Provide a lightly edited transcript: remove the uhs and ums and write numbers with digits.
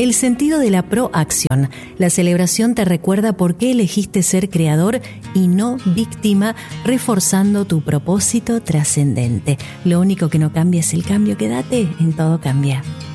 El sentido de la proacción. La celebración te recuerda por qué elegiste ser creador y no víctima, reforzando tu propósito trascendente. Lo único que no cambia es el cambio. Quédate, en todo cambia.